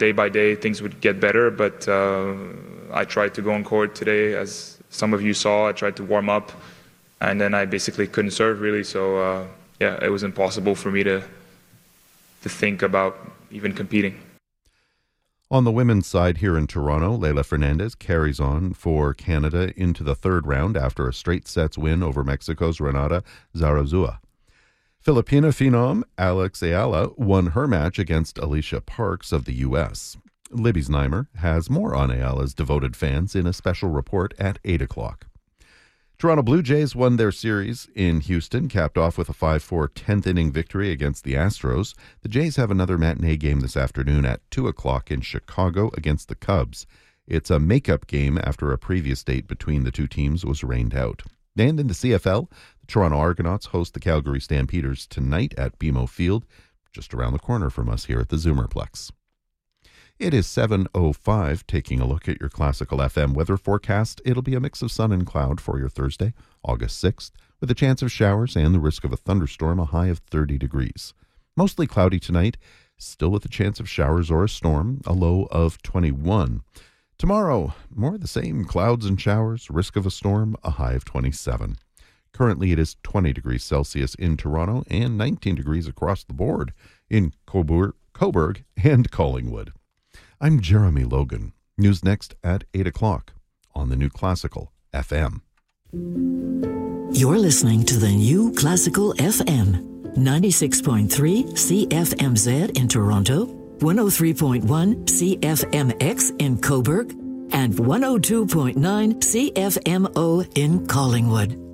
day by day things would get better, but I tried to go on court today, as some of you saw. I tried to warm up, and then I basically couldn't serve really, so it was impossible for me to think about even competing. On the women's side here in Toronto, Leylah Fernandez carries on for Canada into the third round after a straight sets win over Mexico's Renata Zarazua. Filipina phenom Alex Ayala won her match against Alicia Parks of the U.S. Libby Znaimer has more on Ayala's devoted fans in a special report at 8 o'clock. Toronto Blue Jays won their series in Houston, capped off with a 5-4 10th-inning victory against the Astros. The Jays have another matinee game this afternoon at 2 o'clock in Chicago against the Cubs. It's a makeup game after a previous date between the two teams was rained out. And in the CFL, the Toronto Argonauts host the Calgary Stampeders tonight at BMO Field, just around the corner from us here at the Zoomerplex. It is 7:05, taking a look at your Classical FM weather forecast. It'll be a mix of sun and cloud for your Thursday, August 6th, with a chance of showers and the risk of a thunderstorm, a high of 30 degrees. Mostly cloudy tonight, still with a chance of showers or a storm, a low of 21. Tomorrow, more of the same, clouds and showers, risk of a storm, a high of 27. Currently, it is 20 degrees Celsius in Toronto and 19 degrees across the board in Cobourg and Collingwood. I'm Jeremy Logan. News next at 8 o'clock on the New Classical FM. You're listening to the New Classical FM, 96.3 CFMZ in Toronto, 103.1 CFMX in Cobourg, and 102.9 CFMO in Collingwood.